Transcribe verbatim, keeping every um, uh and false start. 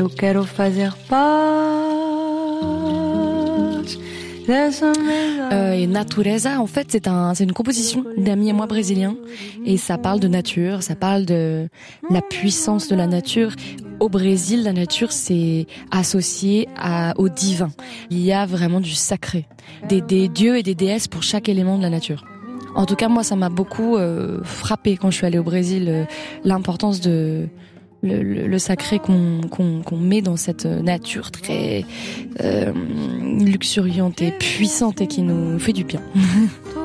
eu quero fazer paz. Euh, et Natureza, en fait, c'est un, c'est une composition d'amis à moi brésiliens. Et ça parle de nature, ça parle de la puissance de la nature. Au Brésil, la nature, c'est associé à, au divin. Il y a vraiment du sacré. Des, des dieux et des déesses pour chaque élément de la nature. En tout cas, moi, ça m'a beaucoup euh, frappé quand je suis allée au Brésil, euh, l'importance de... Le, le, le sacré qu'on, qu'on, qu'on met dans cette nature très euh, luxuriante et puissante et qui nous fait du bien.